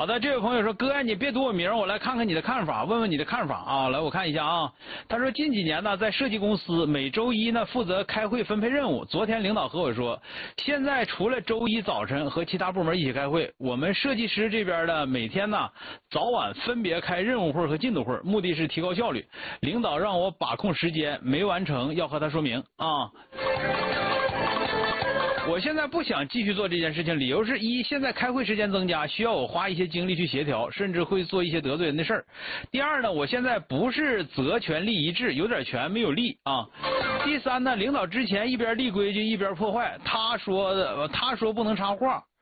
好的，这位朋友说，哥呀，你别读我名，我来看看你的看法，问问你的看法啊。来，我看一下啊。他说近几年呢，在设计公司每周一呢负责开会分配任务。昨天领导和我说，现在除了周一早晨和其他部门一起开会，我们设计师这边呢每天呢早晚分别开任务会和进度会，目的是提高效率。领导让我把控时间，没完成要和他说明啊。我现在不想继续做这件事情，理由是一，现在开会时间增加，需要我花一些精力去协调，甚至会做一些得罪人的事儿。第二呢，我现在不是责权利一致，有点权没有利啊。第三呢，领导之前一边立规矩一边破坏，他说不能插话